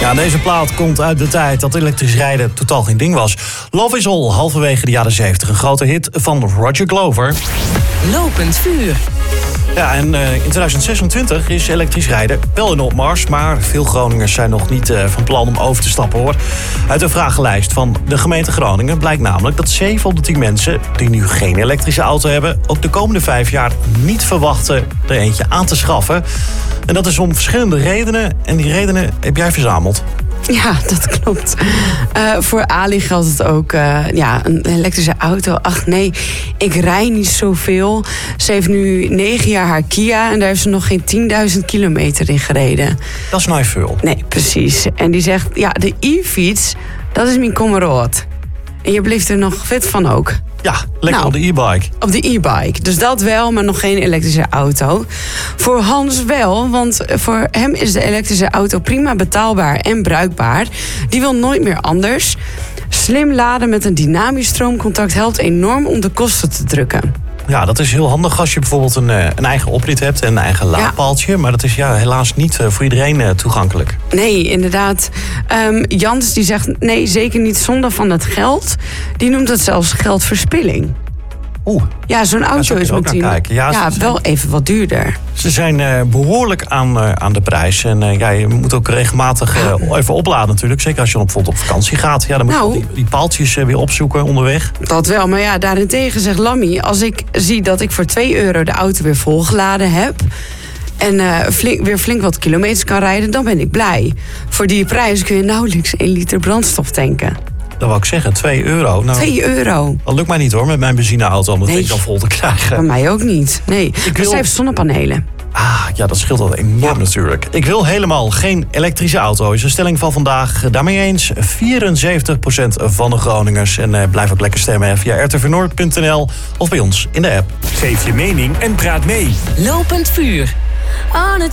Ja, deze plaat komt uit de tijd dat elektrisch rijden totaal geen ding was. Love is All, halverwege de jaren 70. Een grote hit van Roger Glover. Lopend vuur. Ja, en in 2026 is elektrisch rijden wel in opmars. Maar veel Groningers zijn nog niet van plan om over te stappen, hoor. Uit een vragenlijst van de gemeente Groningen blijkt namelijk dat 7 op de 10 mensen die nu geen elektrische auto hebben, ook de komende 5 jaar niet verwachten er eentje aan te schaffen. En dat is om verschillende redenen. En die redenen heb jij verzameld. Ja, dat klopt. Voor Ali geldt het ook. Een elektrische auto. Ach nee, ik rij niet zoveel. Ze heeft nu 9 jaar haar Kia en daar heeft ze nog geen 10.000 kilometer in gereden. Dat is nou veel. Nee, precies. En die zegt, ja, de e-fiets, dat is mijn kommeroot. En je blijft er nog fit van ook. Ja, lekker op de e-bike. Op de e-bike. Dus dat wel, maar nog geen elektrische auto. Voor Hans wel, want voor hem is de elektrische auto prima betaalbaar en bruikbaar. Die wil nooit meer anders. Slim laden met een dynamisch stroomcontact helpt enorm om de kosten te drukken. Ja, dat is heel handig als je bijvoorbeeld een eigen oprit hebt en een eigen laadpaaltje. Maar dat is helaas niet voor iedereen toegankelijk. Nee, inderdaad. Jans die zegt nee, zeker niet zonde van het geld. Die noemt het zelfs geldverspilling. Oeh. Ja, zo'n auto is meteen wel even wat duurder. Ze zijn behoorlijk aan de prijs. En je moet ook regelmatig even opladen natuurlijk. Zeker als je bijvoorbeeld op vakantie gaat. Ja, dan moet je die paaltjes weer opzoeken onderweg. Dat wel, maar ja, daarentegen zegt Lammy, als ik zie dat ik voor €2 de auto weer volgeladen heb en weer flink wat kilometers kan rijden, dan ben ik blij. Voor die prijs kun je nauwelijks 1 liter brandstof tanken. Dat wou ik zeggen, €2. Nou, €2. Dat lukt mij niet hoor, met mijn benzineauto om het ding dan vol te krijgen. Bij mij ook niet. Nee, zij heeft zonnepanelen. Ja, dat scheelt al enorm natuurlijk. Ik wil helemaal geen elektrische auto. Is een stelling van vandaag. Daarmee eens 74% van de Groningers. En blijf ook lekker stemmen via rtvnoord.nl of bij ons in de app. Geef je mening en praat mee. Lopend vuur.